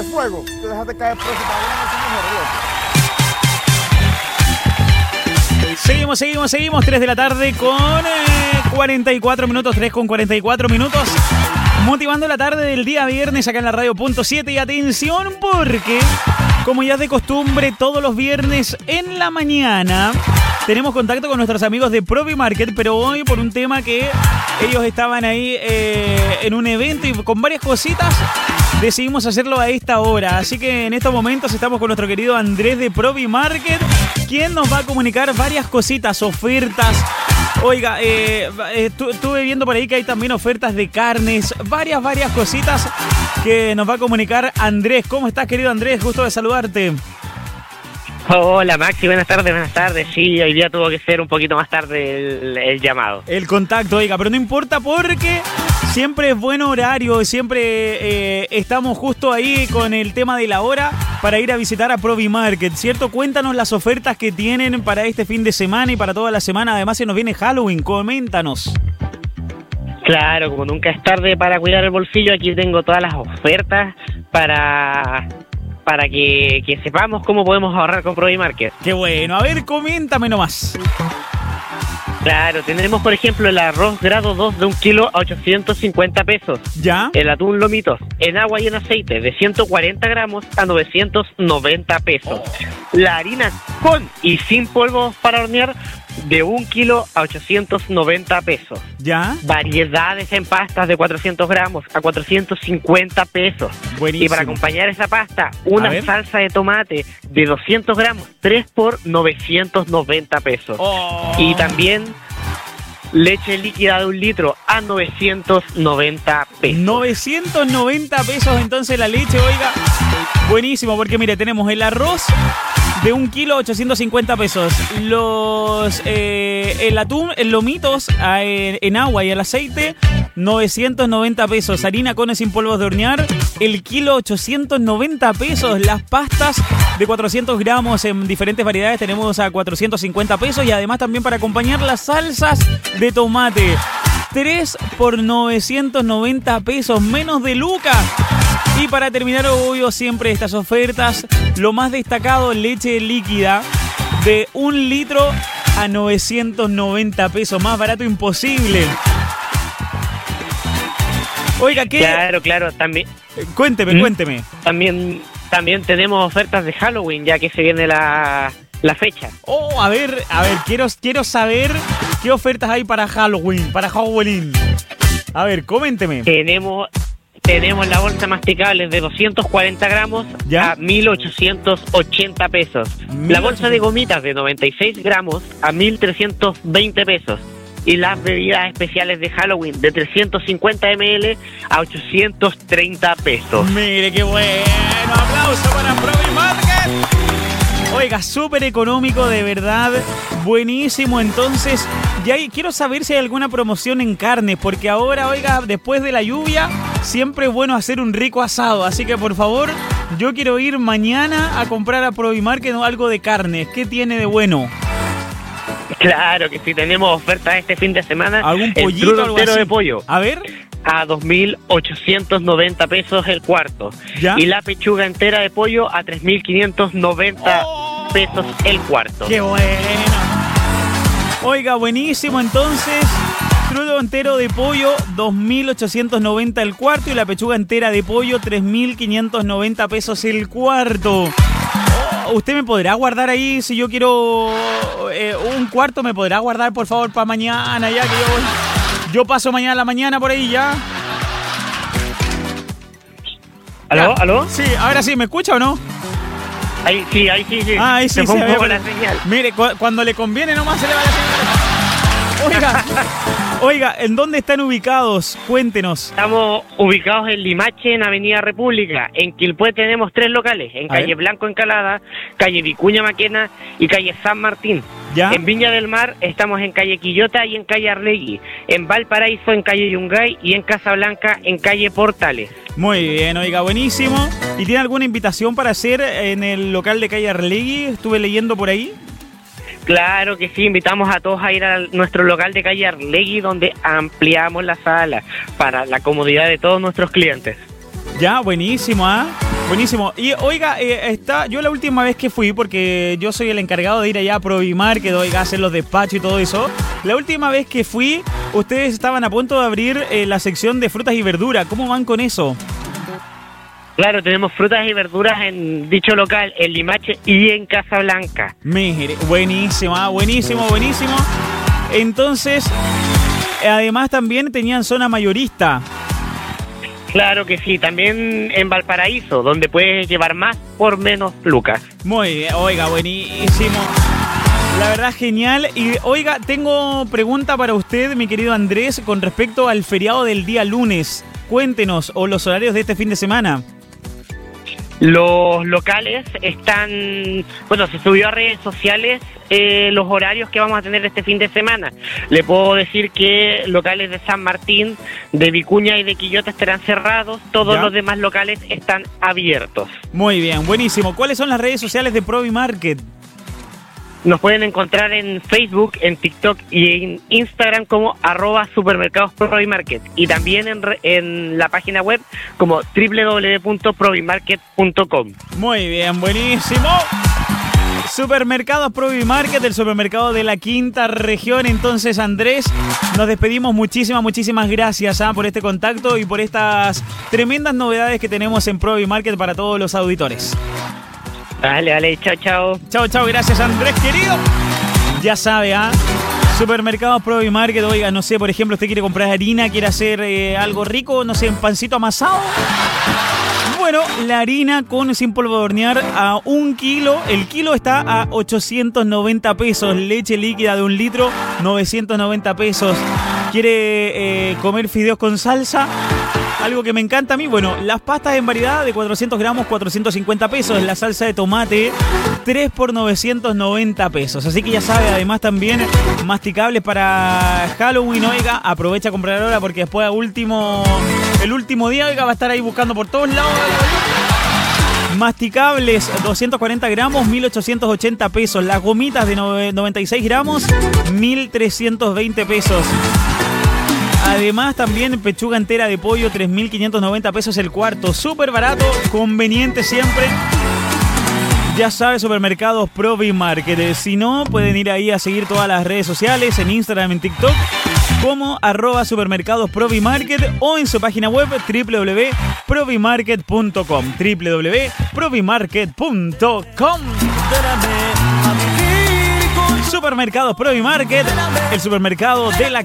de fuego. Te dejaste caer preso para una Seguimos, 3 de la tarde con 44 minutos, 3 con 44 minutos. Motivando la tarde del día viernes acá en la Radio.7. Y atención porque, como ya es de costumbre, todos los viernes en la mañana tenemos contacto con nuestros amigos de Provi Market, pero hoy por un tema que ellos estaban ahí en un evento y con varias cositas decidimos hacerlo a esta hora. Así que en estos momentos estamos con nuestro querido Andrés de Provi Market, quien nos va a comunicar varias cositas, ofertas. Oiga, estuve viendo por ahí que hay también ofertas de carnes, varias cositas que nos va a comunicar Andrés. ¿Cómo estás, querido Andrés? Gusto de saludarte. Hola Maxi, buenas tardes. Sí, hoy día tuvo que ser un poquito más tarde el llamado. El contacto, oiga, pero no importa porque siempre es buen horario, siempre estamos justo ahí con el tema de la hora para ir a visitar a Provi Market, ¿cierto? Cuéntanos las ofertas que tienen para este fin de semana y para toda la semana. Además se nos viene Halloween, coméntanos. Claro, como nunca es tarde para cuidar el bolsillo, aquí tengo todas las ofertas para que sepamos cómo podemos ahorrar con Provi Market. Qué bueno, a ver, coméntame nomás. Claro, tenemos por ejemplo el arroz grado 2 de 1 kilo a 850 pesos. ¿Ya? El atún lomitos en agua y en aceite de 140 gramos a 990 pesos. La harina con y sin polvos para hornear de 1 kilo a 890 pesos. ¿Ya? Variedades en pastas de 400 gramos a 450 pesos. Buenísimo. Y para acompañar esa pasta, una salsa de tomate de 200 gramos, 3 por 990 pesos. Oh. Y también leche líquida de 1 litro a 990 pesos. 990 pesos entonces la leche, oiga. Buenísimo, porque mire, tenemos el arroz de 1 kilo, 850 pesos. El atún, el lomitos en agua y el aceite, 990 pesos. Harina con y sin polvos de hornear, el kilo, 890 pesos. Las pastas de 400 gramos en diferentes variedades tenemos a 450 pesos. Y además también para acompañar las salsas de tomate, 3 por 990 pesos, menos de lucas. Y para terminar, obvio, siempre estas ofertas, lo más destacado, leche líquida de 1 litro a 990 pesos, más barato imposible. Oiga, ¿qué? Claro, también. Cuénteme. También tenemos ofertas de Halloween, ya que se viene la fecha. Oh, a ver, quiero saber qué ofertas hay para Halloween. A ver, coménteme. Tenemos la bolsa masticable de 240 gramos ¿ya? a 1.880 pesos. La bolsa de gomitas de 96 gramos a 1.320 pesos. Y las bebidas especiales de Halloween de 350 ml a 830 pesos. Mire, qué bueno. Aplauso para Provi Market. Oiga, súper económico, de verdad. Buenísimo. Entonces, quiero saber si hay alguna promoción en carne, porque ahora, oiga, después de la lluvia, siempre es bueno hacer un rico asado. Así que, por favor, yo quiero ir mañana a comprar a Provi Market algo de carne. ¿Qué tiene de bueno? Claro que sí, tenemos ofertas este fin de semana. ¿Algún pollito el o algo entero así? De pollo. A ver. A 2.890 pesos el cuarto. ¿Ya? Y la pechuga entera de pollo a 3.590 pesos el cuarto. ¡Qué bueno! Oiga, buenísimo. Entonces, crudo entero de pollo, 2.890 el cuarto. Y la pechuga entera de pollo, 3.590 pesos el cuarto. ¿Usted me podrá guardar ahí si yo quiero un cuarto? ¿Me podrá guardar, por favor, para mañana ya que yo paso mañana a la mañana por ahí ya? ¿Aló? Sí, ahora sí, ¿me escucha o no? Ahí sí. Ah, ahí sí, se fue un ve, poco la señal. Mire, cuando le conviene nomás se le va la señal. Oiga, ¿en dónde están ubicados? Cuéntenos. Estamos ubicados en Limache, en Avenida República. En Quilpué tenemos 3 locales. En calle Blanco Encalada, calle Vicuña Maquena y calle San Martín. ¿Ya? En Viña del Mar estamos en calle Quillota y en calle Arlegui. En Valparaíso en calle Yungay y en Casablanca en calle Portales. Muy bien, oiga, buenísimo. ¿Y tiene alguna invitación para hacer en el local de calle Arlegui? Estuve leyendo por ahí. Claro que sí, invitamos a todos a ir a nuestro local de calle Arlegui, donde ampliamos la sala para la comodidad de todos nuestros clientes. Ya, buenísimo, ¿ah? Buenísimo. Y oiga, yo la última vez que fui, porque yo soy el encargado de ir allá a Provimarket, oiga, hacer los despachos y todo eso. La última vez que fui, ustedes estaban a punto de abrir la sección de frutas y verduras. ¿Cómo van con eso? Claro, tenemos frutas y verduras en dicho local, en Limache y en Casablanca. Buenísimo, buenísimo. Entonces, además también tenían zona mayorista. Claro que sí, también en Valparaíso, donde puedes llevar más por menos lucas. Muy bien, oiga, buenísimo. La verdad, genial. Y oiga, tengo pregunta para usted, mi querido Andrés, con respecto al feriado del día lunes. Cuéntenos, o los horarios de este fin de semana. Los locales están... Bueno, se subió a redes sociales los horarios que vamos a tener este fin de semana. Le puedo decir que locales de San Martín, de Vicuña y de Quillota estarán cerrados. Todos los demás locales están abiertos. Muy bien, buenísimo. ¿Cuáles son las redes sociales de Provimarket? Nos pueden encontrar en Facebook, en TikTok y en Instagram como @supermercados Provimarket, y también en la página web como www.provimarket.com. Muy bien, buenísimo. Supermercados Provimarket, el supermercado de la quinta región. Entonces, Andrés, nos despedimos. Muchísimas gracias por este contacto y por estas tremendas novedades que tenemos en Provimarket para todos los auditores. Dale, chao. Chao, gracias, Andrés, querido. Ya sabe, Supermercados Provimarket, oiga, no sé, por ejemplo, usted quiere comprar harina, quiere hacer algo rico, no sé, un pancito amasado. Bueno, la harina sin polvo de hornear a 1 kilo, el kilo está a 890 pesos. Leche líquida de 1 litro, 990 pesos. ¿Quiere comer fideos con salsa? Algo que me encanta a mí, bueno, las pastas en variedad de 400 gramos, 450 pesos. La salsa de tomate, 3 por 990 pesos. Así que ya sabe, además también masticables para Halloween, oiga, aprovecha a comprar ahora porque después el último día, oiga, va a estar ahí buscando por todos lados. Masticables, 240 gramos, 1.880 pesos. Las gomitas de 96 gramos, 1.320 pesos. Además, también pechuga entera de pollo, 3.590 pesos el cuarto. Súper barato, conveniente siempre. Ya sabes, Supermercados Provimarket. Si no, pueden ir ahí a seguir todas las redes sociales, en Instagram, en TikTok, como @Supermercados Provimarket, o en su página web www.provimarket.com. www.provimarket.com. Supermercados Provimarket, el supermercado de la